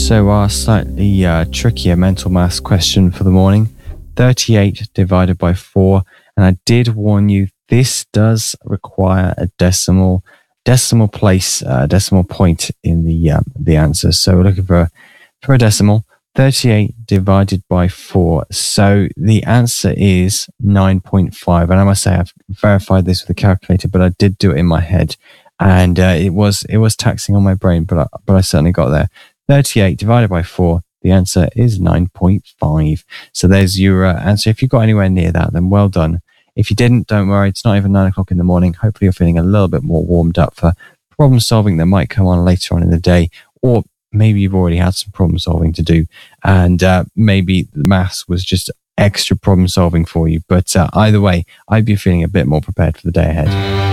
So our slightly trickier mental maths question for the morning, 38 divided by 4. And I did warn you, this does require a decimal place, decimal point in the answer. So we're looking for a decimal, 38 divided by 4. So the answer is 9.5. And I must say, I've verified this with a calculator, but I did do it in my head. And it was taxing on my brain, but I certainly got there. 38 divided by 4, the answer is 9.5. So there's your answer. If you got anywhere near that, then well done. If you didn't, don't worry. It's not even 9 o'clock in the morning. Hopefully you're feeling a little bit more warmed up for problem solving that might come on later on in the day, or maybe you've already had some problem solving to do, and maybe the maths was just extra problem solving for you. But either way, I'd be feeling a bit more prepared for the day ahead.